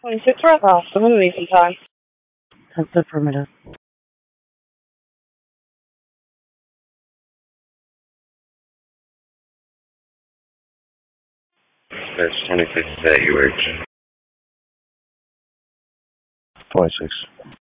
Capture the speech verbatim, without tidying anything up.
twenty-six Rock Austin, leaving time. That's affirmative. That's twenty-six A U H. twenty-six.